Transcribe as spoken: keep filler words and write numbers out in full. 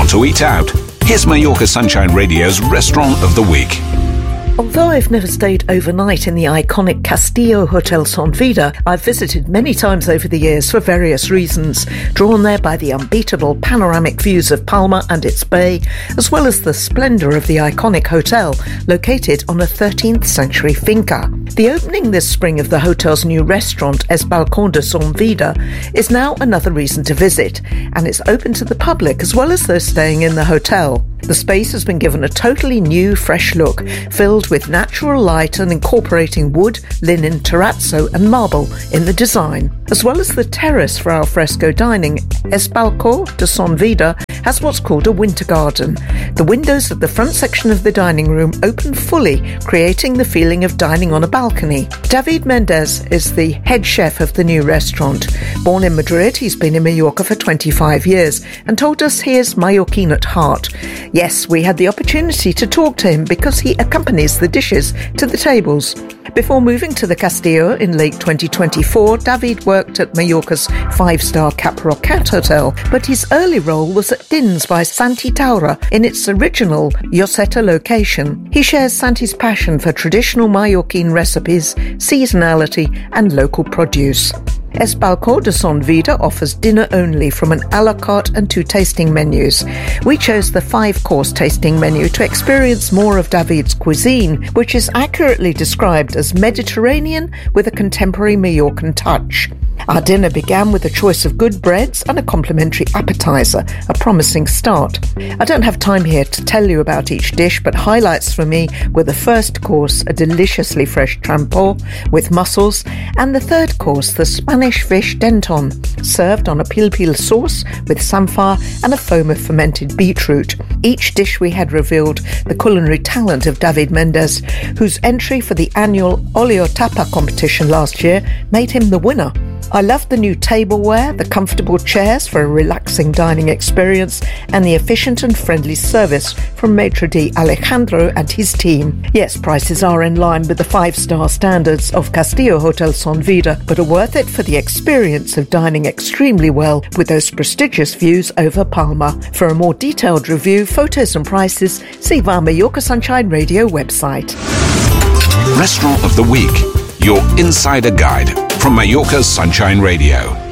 to eat out? Here's Mallorca Sunshine Radio's Restaurant of the Week. Although I've never stayed overnight in the iconic Castillo Hotel Son Vida, I've visited many times over the years for various reasons, drawn there by the unbeatable panoramic views of Palma and its bay, as well as the splendour of the iconic hotel, located on a thirteenth century finca. The opening this spring of the hotel's new restaurant, Es Balcón de Son Vida, is now another reason to visit, and it's open to the public as well as those staying in the hotel. The space has been given a totally new, fresh look, filled with natural light and incorporating wood, linen, terrazzo and marble in the design. As well as the terrace for al fresco dining, Es Balcón de Son Vida has what's called a winter garden. The windows of the front section of the dining room open fully, creating the feeling of dining on a balcony. David Mendez is the head chef of the new restaurant. Born in Madrid, he's been in Mallorca for twenty-five years and told us he is Mallorquin at heart. Yes, we had the opportunity to talk to him because he accompanies the dishes to the tables. Before moving to the Castillo in late twenty twenty-four, David worked at Mallorca's five-star Cap Rocat Hotel, but his early role was at Dins by Santi Taura in its original Lloseta location. He shares Santi's passion for traditional Mallorquin recipes, seasonality and local produce. Es Balcón de Son Vida offers dinner only from an a la carte and two tasting menus. We chose the five-course tasting menu to experience more of David's cuisine, which is accurately described as Mediterranean with a contemporary Mallorcan touch. Our dinner began with a choice of good breads and a complimentary appetizer, a promising start. I don't have time here to tell you about each dish, but highlights for me were the first course, a deliciously fresh trampó with mussels, and the third course, the Spanish fish denton, served on a pil pil sauce with samphire and a foam of fermented beetroot. Each dish we had revealed the culinary talent of David Mendez, whose entry for the annual Olio Tapa competition last year made him the winner. I loved the new tableware, the comfortable chairs for a relaxing dining experience, and the efficient and friendly service from Maitre d' Alejandro and his team. Yes, prices are in line with the five-star standards of Castillo Hotel Son Vida, but are worth it for the experience of dining extremely well with those prestigious views over Palma. For a more detailed review, photos and prices, see our Mallorca Sunshine Radio website. Restaurant of the Week, your insider guide from Mallorca's Sunshine Radio.